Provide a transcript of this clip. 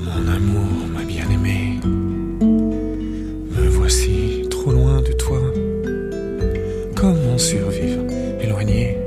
Mon amour, ma bien-aimée, me voici trop loin de toi. Comment survivre, éloigné